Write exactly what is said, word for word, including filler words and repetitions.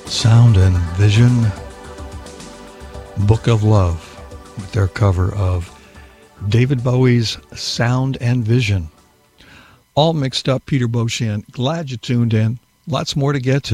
Sound and Vision, Book of Love, with their cover of David Bowie's Sound and Vision. All mixed up, Peter Beauchamp. Glad you tuned in. Lots more to get to.